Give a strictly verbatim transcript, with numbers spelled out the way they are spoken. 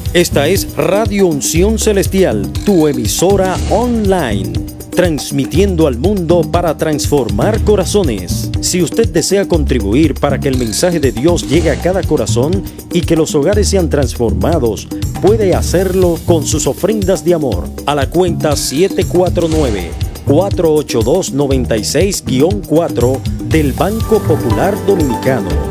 Esta es Radio Unción Celestial, tu emisora online, transmitiendo al mundo para transformar corazones. Si usted desea contribuir para que el mensaje de Dios llegue a cada corazón y que los hogares sean transformados, puede hacerlo con sus ofrendas de amor a la cuenta siete cuatro nueve, cuatro ocho dos, nueve seis cuatro del Banco Popular Dominicano.